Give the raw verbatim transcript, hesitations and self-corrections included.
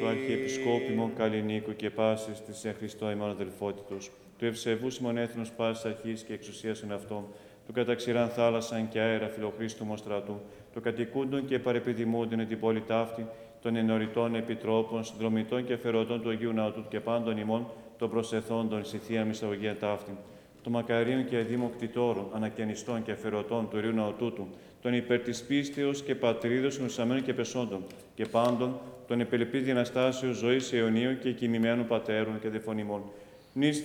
του Αρχιεπισκόπημον Καλλινίκου και πάσης της εν Χριστώ ημών αδελφότητος, του ευσεβούς ημών έθνους πάσης αρχής και εξουσίας εν αυτόν, του καταξηράν θάλασσαν και αέρα φιλοχρήστου στρατού, του κατοικούντων και παρεπιδημούντων εν την πόλη ταύτη, των ενωριτών επιτρόπων, συνδρομητών και αφαιρωτών του Αγίου Ναού και πάντων ημών, των προσεθόντων εις η Θεία Μυσταγωγία ταύτη, των μακαρίων και δήμων κτητόρων, ανακαινιστών και αφαιρωτών του Ιερού Ναού τούτου, των υπέρ της πίστεως και πατρίδος νουσαμένων και πεσόντων, και πάντων των επελπίδη Αναστάσεως ζωής αιωνίου και κοιμημένων πατέρων και δεφωνημών.